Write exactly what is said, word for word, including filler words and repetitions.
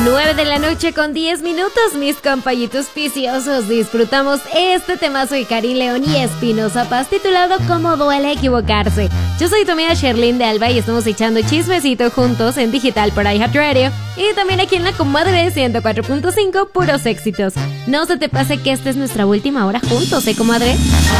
nueve de la noche con diez minutos, mis compañitos viciosos. Disfrutamos este temazo de Karin León y Espinosa Paz titulado Cómo duele equivocarse. Yo soy tu amiga Sherlyn de Alba y estamos echando chismecito juntos en digital por iHeartRadio y también aquí en la Comadre ciento cuatro punto cinco, puros éxitos. No se te pase que esta es nuestra última hora juntos, ¿eh, comadre?